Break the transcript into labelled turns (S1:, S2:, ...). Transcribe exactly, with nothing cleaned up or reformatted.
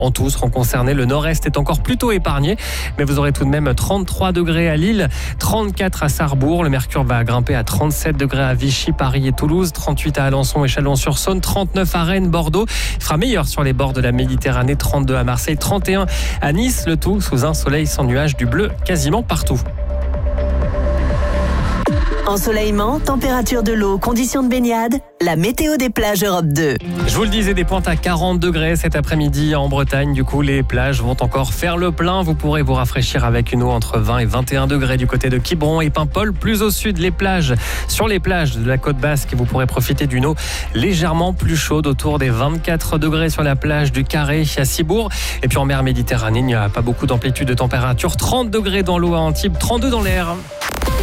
S1: En tout seront concernés. Le nord-est est encore plutôt épargné, mais vous aurez tout de même trente-trois degrés à Lille, trente-quatre à Sarrebourg. Le mercure va grimper à trente-sept degrés à Vichy, Paris et Toulouse, trente-huit à Alençon et Chalon-sur-Saône, trente-neuf à Rennes, Bordeaux. Il fera meilleur sur les bords de la Méditerranée, trente-deux à Marseille, trente et un à Nice. Le tout sous un soleil sans nuages, du bleu quasiment partout.
S2: Ensoleillement, température de l'eau, conditions de baignade, la météo des plages Europe deux.
S1: Je vous le disais, des pointes à quarante degrés cet après-midi en Bretagne. Du coup, les plages vont encore faire le plein. Vous pourrez vous rafraîchir avec une eau entre vingt et vingt et un degrés du côté de Quiberon et Paimpol. Plus au sud, les plages, sur les plages de la côte basque, vous pourrez profiter d'une eau légèrement plus chaude, autour des vingt-quatre degrés sur la plage du Carré à Cibourg. Et puis en mer Méditerranée, il n'y a pas beaucoup d'amplitude de température. trente degrés dans l'eau à Antibes, trente-deux dans l'air.